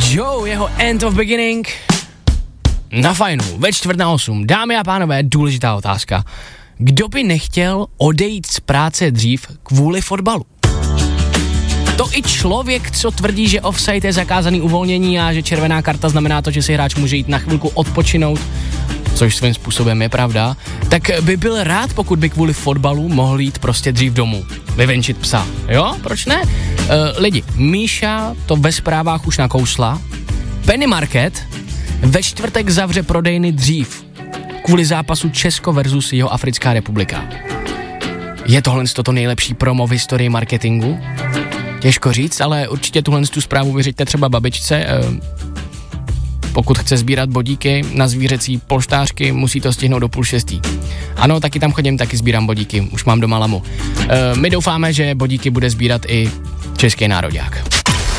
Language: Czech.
Joe, jeho End of Beginning na Fajnu ve 7:45. Dámy a pánové, důležitá otázka. Kdo by nechtěl odejít z práce dřív kvůli fotbalu? To i člověk, co tvrdí, že offside je zakázaný uvolnění a že červená karta znamená to, že si hráč může jít na chvilku odpočinout, což svým způsobem je pravda, tak by byl rád, pokud by kvůli fotbalu mohl jít prostě dřív domů, vyvenčit psa. Jo, proč ne? Lidi, Míša to ve zprávách už nakousla. Penny Market ve čtvrtek zavře prodejny dřív kvůli zápasu Česko versus Jihoafrická republika. Je tohle to nejlepší promo v historii marketingu? Těžko říct, ale určitě tu zprávu vyřiďte třeba babičce. Pokud chce sbírat bodíky na zvířecí polštářky, musí to stihnout do 5:30. Ano, taky tam chodím, taky sbírám bodíky, už mám doma lamu. My doufáme, že bodíky bude sbírat i český nároďák.